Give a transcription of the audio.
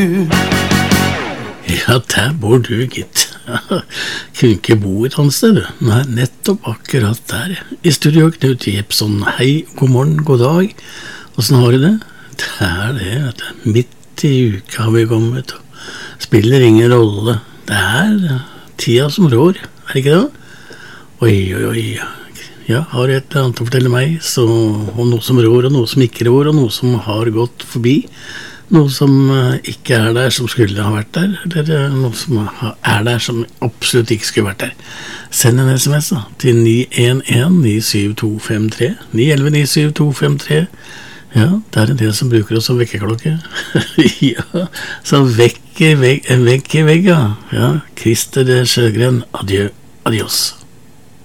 Ja, der bor du, gitt. Kunne ikke bo et annet sted, du. Nei, nettopp akkurat der. I studio, Knut Jepsson. Hei, god morgen, god dag. Hvordan har du det? Det det, vet du. Midt i uka har vi kommet, og spiller ingen rolle. Det tida som rår, det ikke det? Oi. Ja, har et eller annet å fortelle meg, så om noe som rår, og noe som ikke rår, og noe som har gått forbi. Noe som ikke der som skulle ha vært der, eller noe som der som absolutt ikke skulle vært der. Send en sms da, til 911-97253, 911-97253. Ja, det en del som bruker oss som vekkerklokke. Ja, så vekk i vegga. Ja, Christer Sjøgren, adjø, adios.